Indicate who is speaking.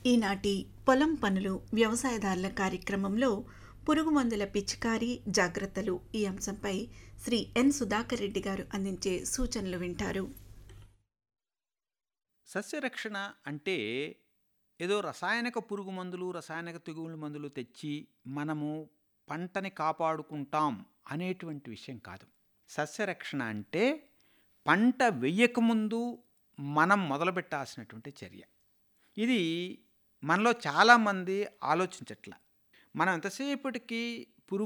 Speaker 1: ఈనాటి పొలం పనులు వ్యవసాయదారుల కార్యక్రమంలో పురుగు మందుల పిచికారీ జాగ్రత్తలు ఈ అంశంపై శ్రీ ఎన్ సుధాకర్ రెడ్డి గారు అందించే సూచనలు వింటారు.
Speaker 2: సస్యరక్షణ అంటే ఏదో రసాయనిక పురుగు మందులు, రసాయనిక తెగుళ్ళ మందులు తెచ్చి మనము పంటని కాపాడుకుంటాం అనేటువంటి విషయం కాదు. సస్యరక్షణ అంటే పంట వెయ్యకముందు మనం మొదలుపెట్టాల్సినటువంటి చర్య. ఇది మనలో చాలామంది ఆలోచించట్ల. మనం ఎంతసేపటికి